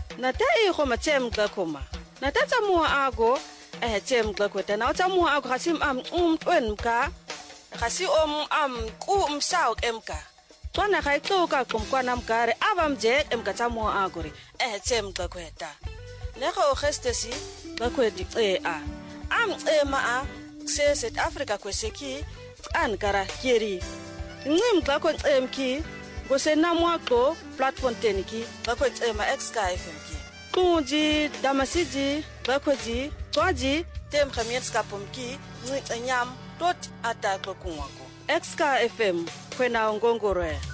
Nata go matsem ka khoma. Nata tsa mo ago tsem ka kweta na tsa mo ago gasim twenka. Gasi ku umsaw emka. Tswana ga itloka komkwana mkare abamje emka tsa mo ago re tsem ka kweta. Nego gestesi ka kwedi ma se South Africa kweseki ankara keri. Ngim ka ko emki go se namwako platform teniki ka ko Xka FM ki. Kunji damasiji ka ko ji twaji tem khamietska pomki nyam tot ataklo kunwako. Xka FM kwena ngongore.